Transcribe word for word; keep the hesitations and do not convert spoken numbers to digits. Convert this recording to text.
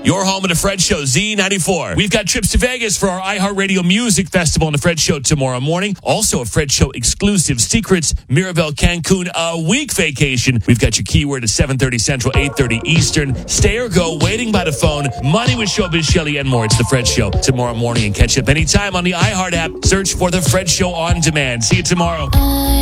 Your home of the Fred Show, Z ninety-four. We've got trips to Vegas for our iHeartRadio Music Festival and the Fred Show tomorrow morning. Also a Fred Show exclusive Secrets Mirabel Cancun a week vacation. We've got your keyword at seven thirty Central, eight thirty Eastern. Stay or go, waiting by the phone, money with Showbiz Shelley and more. It's the Fred Show tomorrow morning, and catch up anytime on the iHeart app. Search for the Fred Show on demand. See you tomorrow.